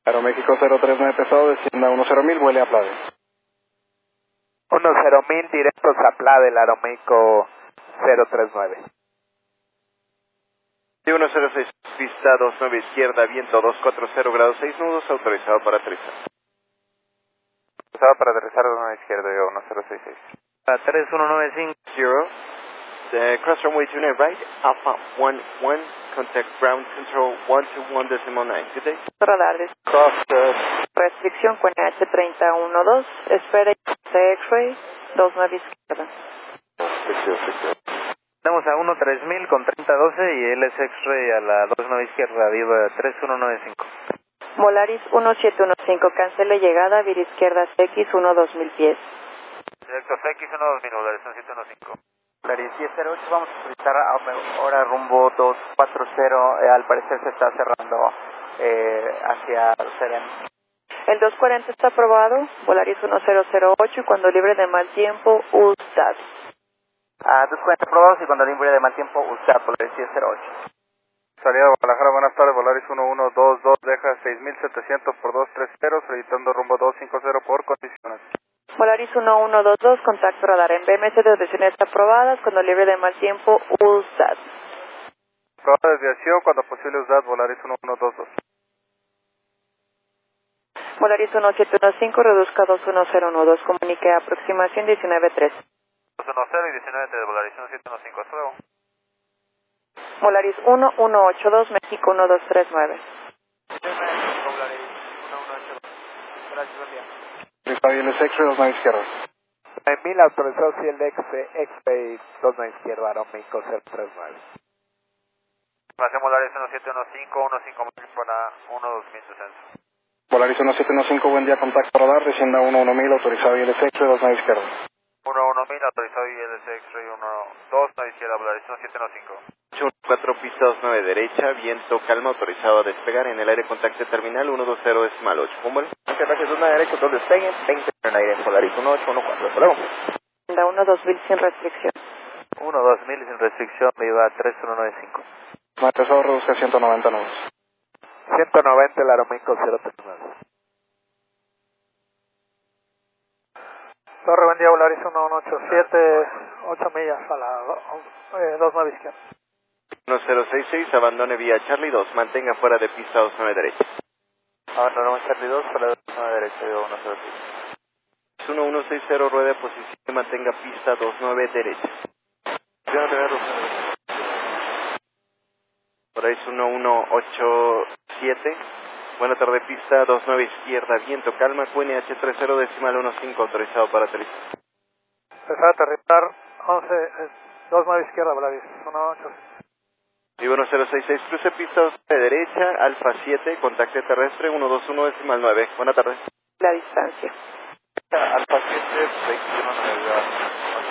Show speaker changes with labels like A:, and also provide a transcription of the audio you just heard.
A: Aeroméxico 039 pesado, descienda 10.000, vuele a Plade.
B: 10.000 directos a Plade, el Aeroméxico 039.
C: Sí, 106, pista 29 izquierda, viento 240 grados 6 nudos, autorizado para aterrizar.
B: Autorizado para aterrizar 2 izquierda, 1066.
C: 3195. Cross runway 29 right, Alpha 11, contact ground control 121.9. Good day.
D: Radar
B: Cross,
D: restricción con H312, espera X-ray 29 izquierda.
B: Estamos a 13000 con 3012 y él es X-ray a la 29 izquierda, viva 3195.
D: Volaris 1715, cancele llegada, vía izquierda CX 2000 pies.
B: Directo CX 2000, Volaris 1715.
E: Volaris 1008, vamos a utilizar ahora rumbo 240, al parecer se está cerrando hacia Serena.
D: El 240 está aprobado, Volaris 1008, cuando libre de mal tiempo, USAD.
E: 240 aprobados y cuando libre de mal tiempo, usted Volaris 1008.
A: Salida de Guadalajara, buenas tardes, Volaris 1122, deja 6.700 por 230, solicitando rumbo 250 por condiciones.
D: Volaris 1122, contacto radar en BMS de desviaciones aprobadas, cuando libre de mal tiempo, USAD.
A: Probada desviación, cuando posible USAD, Volaris 1122.
D: Volaris 1715, reduzca 21012, comunique aproximación 193.
B: 210 y 19 de Volaris 1715, hasta luego.
D: Volaris 1182, México 1239.
B: Volaris 1182, gracias, buen día.
A: Javier X-ray 29 izquierda.
B: 9000 autorizado CLX, X-Bay 29 izquierda, Aeroméxico 039. Hacemos Volaris 1715, 15 para 12000 descenso.
A: Volaris 1715, buen día, contacto radar, descienda 11000, autorizado Javier X-ray 29 izquierda.
B: 11000 autorizado ILS X-Ray 129 izquierda, Volaris 1715.
C: 4 pista 29 derecha, viento calma, autorizado a despegar en el aire contacto terminal 120.8. ¿Cómo vuelo?
E: Muchas gracias, una derecha, dos despeguen, 20 en aire en Volaris 1814, hasta luego.
D: Da 12000 sin restricción.
B: 12000 sin restricción, viva 3195.
A: Pesado, reduzca 190 nudos.
B: 190 el Aeroméxico 039.
F: Torre, buen día, Volaris 1187, 8 millas a la 29 izquierda.
C: 1066, abandone vía Charlie 2, mantenga fuera de pista 29 derecha.
E: Abandonamos Charlie 2 para la 29 derecha, 106.
C: 1160, rueda de posición y mantenga pista 29 derecha. Por ahí es 1187. Buena tarde, pista 29 izquierda, viento calma, QNH 30 decimal 15, autorizado para aterrizar.
F: Empezar a aterrizar 29 izquierda, Volaris 18.
C: Y 1066, cruce pista 2 de derecha, Alfa 7, contacte terrestre 121 decimal 9. Buena tarde.
D: La distancia.
E: Alfa 7, 21 9.